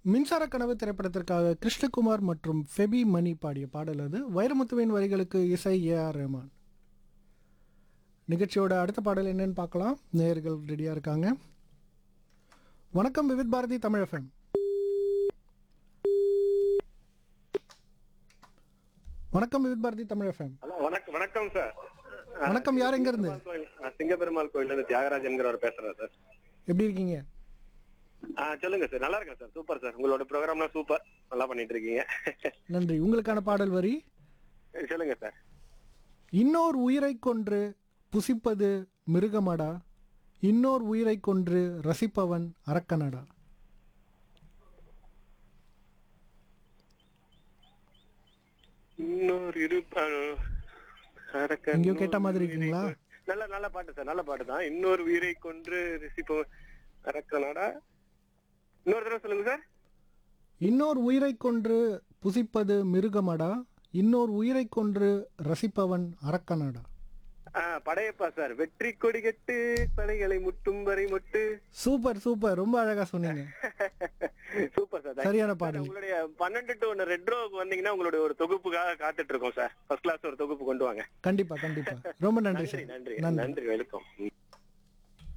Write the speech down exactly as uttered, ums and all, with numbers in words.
மின்சார கனவு திரைப்படத்திற்காக கிருஷ்ணகுமார் மற்றும் ஃபெபி மணி பாடிய பாடல் அது. வைரமுத்துவின் வரிகளுக்கு இசை ஏ ஆர் ரஹ்மான். நிகழ்ச்சியோட அடுத்த பாடல் என்னன்னு பார்க்கலாம். நேயர்கள் ரெடியாக இருக்காங்க. வணக்கம் விவித் பாரதி தமிழ் எஃப்எம். வணக்கம் விவித் பாரதி தமிழ் எஃப்எம். ஹலோ வணக்கம் வணக்கம் சார். வணக்கம், யார் எங்க இருந்து? சிங்கப்பெருமாள் கோயில்ல இருந்து தியாகராஜன்கிறவர் பேசுறேன் சார். எப்படி இருக்கீங்க? ஆ சொல்லுங்க சார். நல்லா இருக்கேன் சார். Super sir. உங்களோட ப்ரோக்ராம்லாம் சூப்பர். நல்லா பண்ணிட்டு இருக்கீங்க. நன்றி. உங்களுக்கான பாடல் வரி சொல்லுங்க சார். இன்னோர் உயிரை கொன்று புசிப்பது மிருகமடா, இன்னோர் உயிரை கொன்று ரசிப்பவன் அரக்கனடா. இன்னொரு இரு எங்கேயோ கேட்ட மாதிரி இருக்குங்களா? நல்ல நல்ல பாட்டு சார். நல்ல பாட்டு தான். இன்னொரு உயிரை கொன்று ரசிப்பவன் அரக்கனடா. இன்னொரு தடவை சொல்லுங்க சார். இன்னோர் உயிரை கொன்று புசிப்பது மிருகமடா, இன்னோர் உயிரை கொன்று ரசிப்பவன் அரக்கனடா. ஆஹ் படையப்பா சார். வெற்றி கொடி கட்டு படைகளை முட்டும் வரை முட்டு. சூப்பர் சூப்பர், ரொம்ப அழகா சொன்னீங்க. Super sir. சரியான பாடல். உங்களுடைய பன்னெண்டு டு ஒன்னு ரெட் ரோவுக்கு வந்தீங்கன்னா உங்களுடைய ஒரு தொகுப்புக்காக காத்துட்டு இருக்கோம் சார். ஃபர்ஸ்ட் கிளாஸ் ஒரு தொகுப்பு கொண்டு வாங்க. கண்டிப்பா கண்டிப்பா. ரொம்ப நன்றி சார். நன்றி நன்றி நன்றி. வெல்கம்.